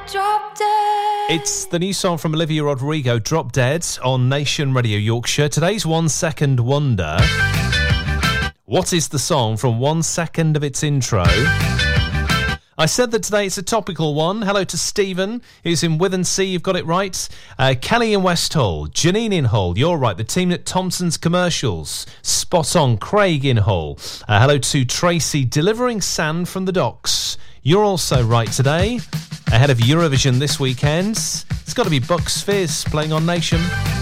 Drop Dead. It's the new song from Olivia Rodrigo, Drop Dead, on Nation Radio Yorkshire. Today's 1 Second Wonder. What is the song from 1 second of its intro? I said that today it's a topical one. Hello to Stephen, who's in Withensea. You've got it right. Kelly in West Hull. Janine in Hull. You're right. The team at Thompson's Commercials. Spot on. Craig in Hull. Hello to Tracy, delivering sand from the docks. You're also right today. Ahead of Eurovision this weekend, it's got to be Bucks Fizz playing on Nation.